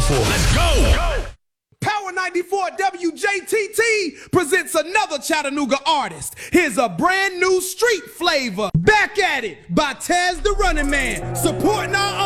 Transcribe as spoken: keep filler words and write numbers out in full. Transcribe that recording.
ninety-four. Let's go! Power ninety-four W J T T presents another Chattanooga artist. Here's a brand new street flavor. Back at it by Taz the Running Man. Supporting our